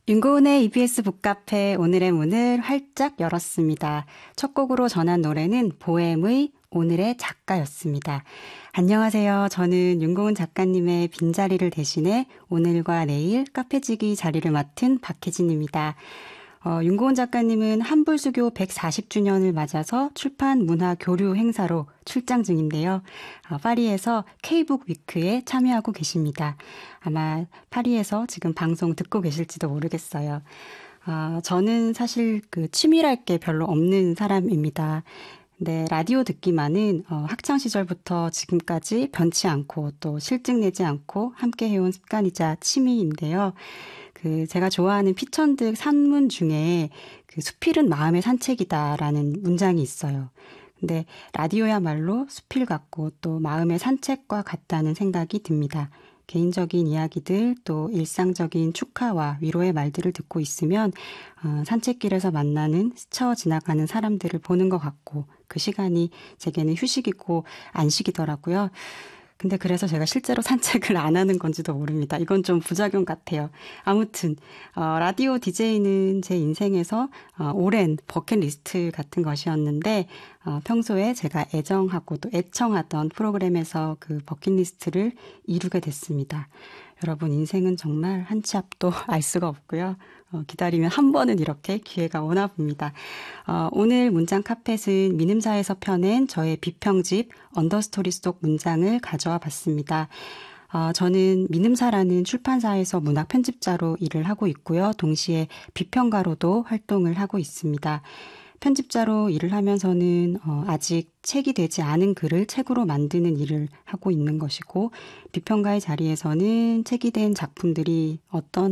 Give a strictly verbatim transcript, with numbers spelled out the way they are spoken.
윤고은의 이비에스 북카페 오늘의 문을 활짝 열었습니다. 첫 곡으로 전한 노래는 보엠의 오늘의 작가였습니다. 안녕하세요. 저는 윤고은 작가님의 빈자리를 대신해 오늘과 내일 카페지기 자리를 맡은 박혜진입니다. 어, 윤고은 작가님은 한불수교 백사십 주년을 맞아서 출판 문화 교류 행사로 출장 중인데요. 어, 파리에서 K북 위크에 참여하고 계십니다. 아마 파리에서 지금 방송 듣고 계실지도 모르겠어요. 어, 저는 사실 그 취미랄 게 별로 없는 사람입니다. 네, 라디오 듣기만은 어, 학창 시절부터 지금까지 변치 않고 또 실증 내지 않고 함께 해온 습관이자 취미인데요. 그 제가 좋아하는 피천득 산문 중에 그 수필은 마음의 산책이다라는 문장이 있어요. 근데 라디오야말로 수필 같고 또 마음의 산책과 같다는 생각이 듭니다. 개인적인 이야기들 또 일상적인 축하와 위로의 말들을 듣고 있으면 어, 산책길에서 만나는 스쳐 지나가는 사람들을 보는 것 같고 그 시간이 제게는 휴식이고 안식이더라고요. 근데 그래서 제가 실제로 산책을 안 하는 건지도 모릅니다. 이건 좀 부작용 같아요. 아무튼 어, 라디오 디제이는 제 인생에서 어, 오랜 버킷리스트 같은 것이었는데 어, 평소에 제가 애정하고 또 애청하던 프로그램에서 그 버킷리스트를 이루게 됐습니다. 여러분 인생은 정말 한 치 앞도 알 수가 없고요. 어, 기다리면 한 번은 이렇게 기회가 오나 봅니다. 어, 오늘 문장 카펫은 민음사에서 펴낸 저의 비평집 언더스토리 속 문장을 가져와 봤습니다. 어, 저는 민음사라는 출판사에서 문학 편집자로 일을 하고 있고요. 동시에 비평가로도 활동을 하고 있습니다. 편집자로 일을 하면서는 어, 아직 책이 되지 않은 글을 책으로 만드는 일을 하고 있는 것이고 비평가의 자리에서는 책이 된 작품들이 어떤